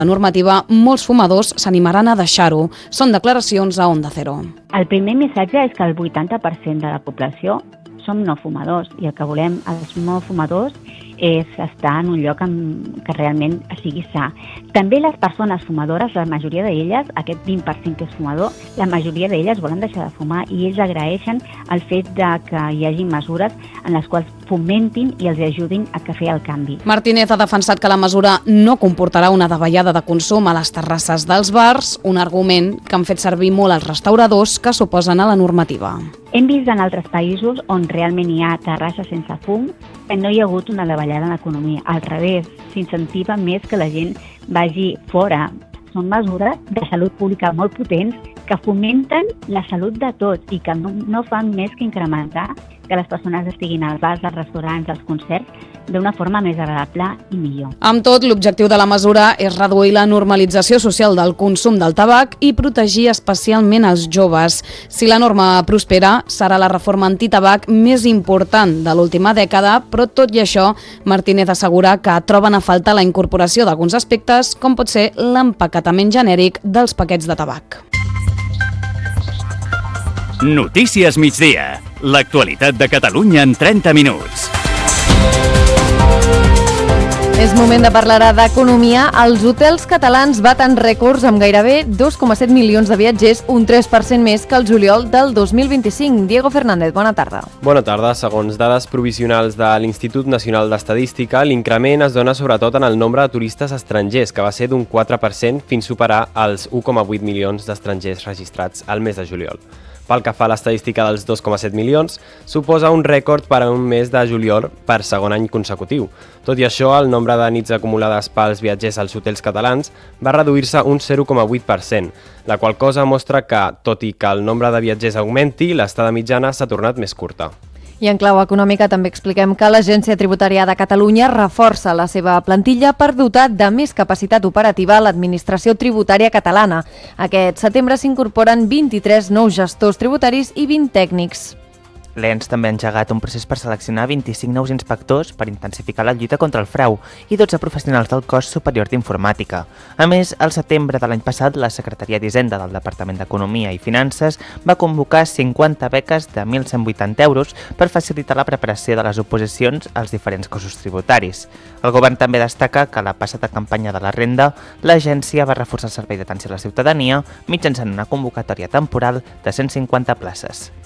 la normativa, molts fumadors s'animaran a deixar-ho. Són declaracions a Onda Cero. El primer missatge és que el 80% de la població som no fumadors i el que volem els no fumadors és estar en un lloc que realment sigui sa. També les persones fumadores, la majoria d'elles, aquest 20% que és fumador, la majoria d'elles volen deixar de fumar i ells agraeixen el fet de que hi hagi mesures en les quals fomentin i els ajudin a fer el canvi. Martínez ha defensat que la mesura no comportarà una davallada de consum a les terrasses dels bars, un argument que han fet servir molt els restauradors que s'oposen a la normativa. Hem vist en altres països on realment hi ha terrasses sense fum que no hi ha hagut una davallada en l'economia. Al revés, s'incentiva més que la gent vagi fora. Són mesures de salut pública molt potents que fomenten la salut de tots i que no fan més que incrementar que les persones estiguin als bars, als restaurants, als concerts, d'una forma més agradable i millor. Amb tot, l'objectiu de la mesura és reduir la normalització social del consum del tabac i protegir especialment els joves. Si la norma prospera, serà la reforma antitabac més important de l'última dècada, però tot i això, Martínez assegura que troben a faltar la incorporació d'alguns aspectes, com pot ser l'empaquetament genèric dels paquets de tabac. Notícies migdia. L'actualitat de Catalunya en 30 minuts. És moment de parlar d'economia. Els hotels catalans baten rècords amb gairebé 2,7 milions de viatgers, un 3% més que el juliol del 2025. Diego Fernández, bona tarda. Bona tarda. Segons dades provisionals de l'Institut Nacional d'Estadística, l'increment es dona sobretot en el nombre de turistes estrangers, que va ser d'un 4% fins superar els 1,8 milions d'estrangers registrats al mes de juliol. Pel que fa a l'estadística dels 2,7 milions, suposa un rècord per a un mes de juliol per segon any consecutiu. Tot i això, el nombre de nits acumulades pels viatgers als hotels catalans va reduir-se un 0,8%, la qual cosa mostra que, tot i que el nombre de viatgers augmenti, l'estada mitjana s'ha tornat més curta. I en clau econòmica també expliquem que l'Agència Tributària de Catalunya reforça la seva plantilla per dotar de més capacitat operativa a l'administració tributària catalana. Aquest setembre s'incorporen 23 nous gestors tributaris i 20 tècnics. L'ENS també ha engegat un procés per seleccionar 25 nous inspectors per intensificar la lluita contra el frau i 12 professionals del cos superior d'informàtica. A més, al setembre de l'any passat, la Secretaria d'Hisenda del Departament d'Economia i Finances va convocar 50 beques de 1.180 euros per facilitar la preparació de les oposicions als diferents cossos tributaris. El govern també destaca que a la passada campanya de la renda, l'agència va reforçar el servei d'atenció a la ciutadania mitjançant una convocatòria temporal de 150 places.